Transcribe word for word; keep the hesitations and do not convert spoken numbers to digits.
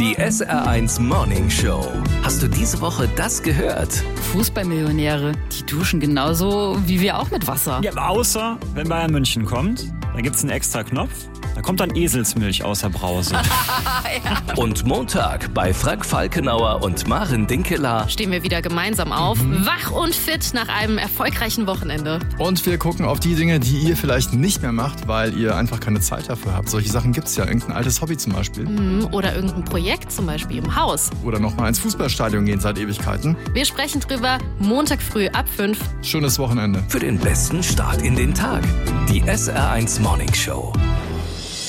Die S R eins Morning Show. Hast du diese Woche das gehört? Fußballmillionäre, die duschen genauso wie wir auch mit Wasser. Ja, außer wenn Bayern München kommt, da gibt's einen extra Knopf. Da kommt dann Eselsmilch aus der Brause. Ja. Und Montag bei Frank Falkenauer und Maren Dinkeler Stehen wir wieder gemeinsam auf, mhm. wach und fit nach einem erfolgreichen Wochenende. Und wir gucken auf die Dinge, die ihr vielleicht nicht mehr macht, weil ihr einfach keine Zeit dafür habt. Solche Sachen gibt's ja. Irgendein altes Hobby zum Beispiel. Mhm. Oder irgendein Projekt, zum Beispiel im Haus. Oder nochmal ins Fußballstadion gehen seit Ewigkeiten. Wir sprechen drüber Montag früh ab fünf. Schönes Wochenende. für den besten Start in den Tag. Die S R eins Morning Show.